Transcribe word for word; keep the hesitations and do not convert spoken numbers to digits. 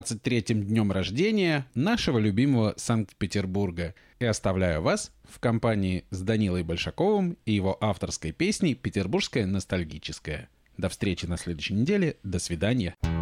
двадцать третьим днем рождения нашего любимого Санкт-Петербурга. И оставляю вас в компании с Данилой Большаковым и его авторской песней «Петербургская ностальгическая». До встречи на следующей неделе. До свидания.